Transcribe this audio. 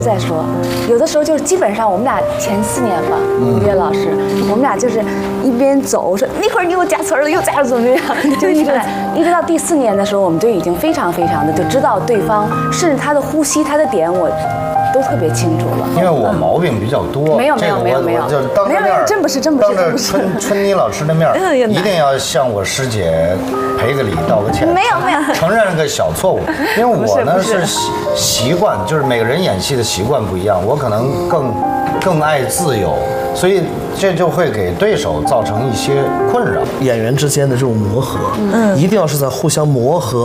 再说，有的时候就是基本上我们俩前4年吧，岳老师，我们俩就是一边走说那会儿你又加词儿了，又咋怎么样，就一直到第4年的时候，我们就已经非常的就知道对方，甚至他的呼吸、他的点我都特别清楚了。 因为我毛病比较多， 没有， 就当着面， 真不是， 当着春妮老师的面，一定要向我师姐赔个礼，道个歉。 没有， 承认了个小错误，因为我呢是习惯，就是每个人演戏的习惯不一样，我可能更爱自由，所以这就会给对手造成一些困扰。 演员之间的这种磨合，一定要是在互相磨合